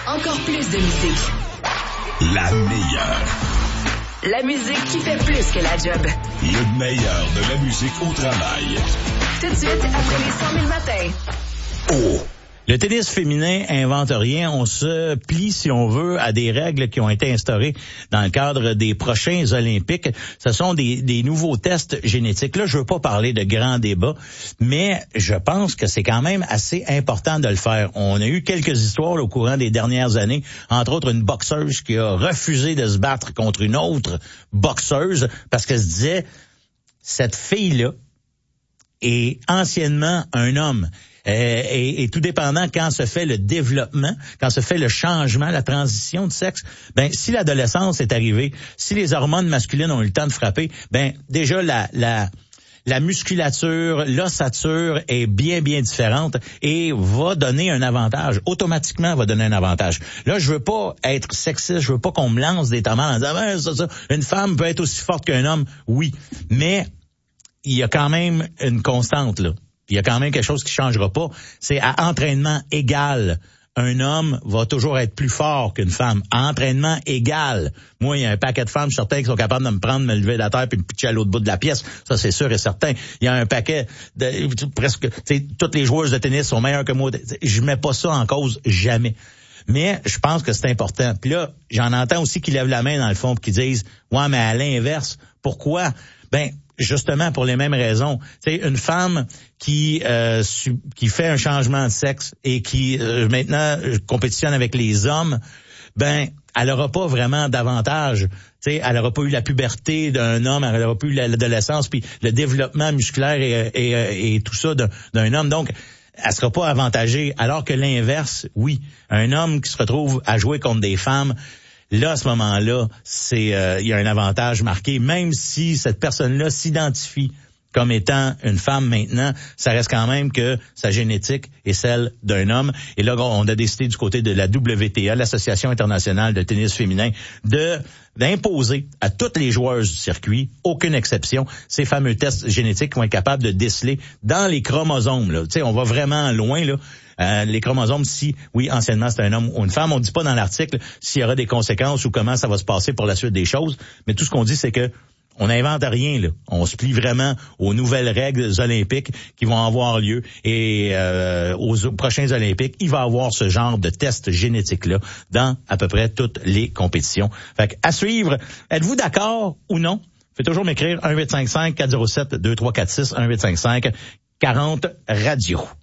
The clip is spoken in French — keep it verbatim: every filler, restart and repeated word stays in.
Encore plus de musique. La meilleure. La musique qui fait plus que la job. Le meilleur de la musique au travail. Tout de suite, après les cent mille matins. Oh! Le tennis féminin invente rien. On se plie, si on veut, à des règles qui ont été instaurées dans le cadre des prochains Olympiques. Ce sont des, des nouveaux tests génétiques. Là, je veux pas parler de grands débats, mais je pense que c'est quand même assez important de le faire. On a eu quelques histoires là, au courant des dernières années, entre autres une boxeuse qui a refusé de se battre contre une autre boxeuse parce qu'elle se disait, cette fille-là est anciennement un homme. Euh, et, et tout dépendant quand se fait le développement, quand se fait le changement, la transition de sexe, ben si l'adolescence est arrivée, si les hormones masculines ont eu le temps de frapper, ben déjà la la la musculature, l'ossature est bien bien différente et va donner un avantage, automatiquement va donner un avantage. Là, je veux pas être sexiste, je veux pas qu'on me lance des tomates en disant ben, ça, ça, une femme peut être aussi forte qu'un homme, oui, mais il y a quand même une constante là. Il y a quand même quelque chose qui changera pas. C'est à entraînement égal. Un homme va toujours être plus fort qu'une femme. À entraînement égal. Moi, il y a un paquet de femmes, je suis certain, qui sont capables de me prendre, me lever de la terre puis me pitcher à l'autre bout de la pièce. Ça, c'est sûr et certain. Il y a un paquet de presque, tu sais, toutes les joueuses de tennis sont meilleures que moi. Je mets pas ça en cause jamais. Mais je pense que c'est important. Puis là, j'en entends aussi qui lèvent la main dans le fond puis qui disent « Ouais, mais à l'inverse, pourquoi? » Ben, justement pour les mêmes raisons. Tu sais, une femme qui euh, su, qui fait un changement de sexe et qui euh, maintenant compétitionne avec les hommes, ben elle aura pas vraiment d'avantage. Tu sais, elle aura pas eu la puberté d'un homme, elle aura pas eu l'adolescence puis le développement musculaire et, et, et tout ça d'un, d'un homme. Donc elle sera pas avantagée. Alors que l'inverse, oui, un homme qui se retrouve à jouer contre des femmes. Là, à ce moment-là, c'est euh, il y a un avantage marqué, même si cette personne-là s'identifie comme étant une femme maintenant, ça reste quand même que sa génétique est celle d'un homme. Et là, on a décidé du côté de la W T A, l'Association internationale de tennis féminin, de d'imposer à toutes les joueuses du circuit, aucune exception, ces fameux tests génétiques qui vont être capables de déceler dans les chromosomes. Là. Tu sais, on va vraiment loin, là. Euh, les chromosomes, si, oui, anciennement, c'est un homme ou une femme. On dit pas dans l'article s'il y aura des conséquences ou comment ça va se passer pour la suite des choses. Mais tout ce qu'on dit, c'est que on n'invente rien, là. On se plie vraiment aux nouvelles règles olympiques qui vont avoir lieu. Et euh, aux prochains Olympiques, il va y avoir ce genre de test génétique-là dans à peu près toutes les compétitions. Fait qu'à suivre, êtes-vous d'accord ou non? Faites toujours m'écrire un huit cinq cinq quatre zéro sept deux trois quatre six, un huit cinq cinq quarante radio.